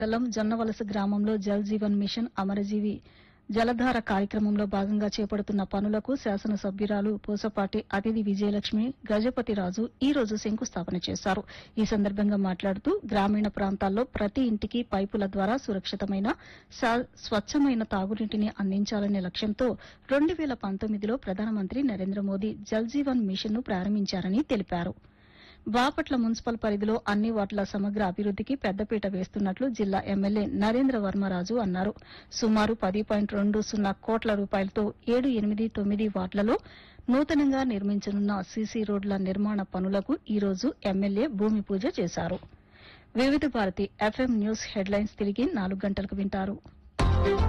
మండలం జొన్నవలస గ్రామంలో జల్ జీవన్ మిషన్ అమరజీవి జలధార కార్యక్రమంలో భాగంగా చేపడుతున్న పనులకు శాసనసభ్యురాలు పూసపాటి అతిథి విజయలక్ష్మి గజపతిరాజు ఈ రోజు శంకుస్థాపన చేశారు. ఈ సందర్భంగా మాట్లాడుతూ గ్రామీణ ప్రాంతాల్లో ప్రతి ఇంటికి పైపుల ద్వారా సురక్షితమైన స్వచ్ఛమైన తాగునీటిని అందించాలనే లక్ష్యంతో 2019లో ప్రధానమంత్రి నరేంద్ర మోదీ జల్ జీవన్ మిషన్ ను ప్రారంభించారని తెలిపారు. బాపట్ల మున్సిపల్ పరిధిలో అన్ని వార్డుల సమగ్ర అభివృద్దికి పెద్దపీట వేస్తున్నట్లు జిల్లా ఎమ్మెల్యే నరేంద్ర వర్మరాజు అన్నారు. సుమారు 10.20 కోట్ల రూపాయలతో 7, 8, 9 వార్డులలో నూతనంగా నిర్మించనున్న సీసీ రోడ్ల నిర్మాణ పనులకు ఈ రోజు ఎమ్మెల్యే భూమి పూజ చేశారు. వివిధ భారతి ఎఫ్ఎం న్యూస్ హెడ్లైన్స్ తిరిగి 4 గంటలకు వింటారు.